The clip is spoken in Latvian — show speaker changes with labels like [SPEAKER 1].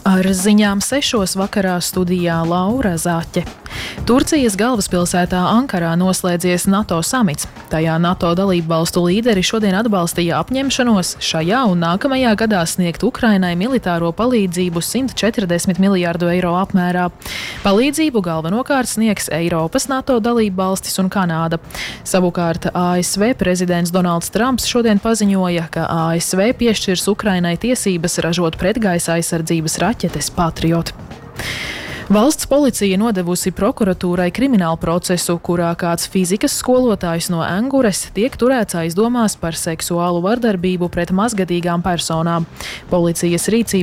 [SPEAKER 1] Ar ziņām 6 vakarā studijā Laura Zaķe. Turcijas galvaspilsētā Ankarā noslēdzies NATO samits. Tajā NATO dalībvalstu līderi šodien atbalstīja apņemšanos šajā un nākamajā gadā sniegt Ukrainai militāro palīdzību 140 miljārdu eiro apmērā. Palīdzību galvenokārt sniegs Eiropas NATO dalībvalstis un Kanāda. Savukārt ASV prezidents Donalds Trumps šodien paziņoja, ka ASV piešķirs Ukrainai tiesības ražot pretgaisa aizsardzības raķetes Patriot. Valsts policija nodevusi prokuratūrai kriminālu procesu, kurā kāds fizikas skolotājs no Engures tiek turēts aizdomās par seksuālu vardarbību pret mazgadīgām personām. Policijas rīcībā